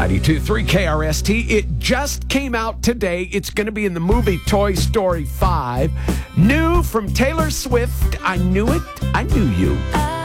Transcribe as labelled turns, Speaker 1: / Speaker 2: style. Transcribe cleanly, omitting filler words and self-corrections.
Speaker 1: 92.3 KRST. It just came out today. It's going to be in the movie Toy Story 5. New from Taylor Swift. I Knew It, I Knew You.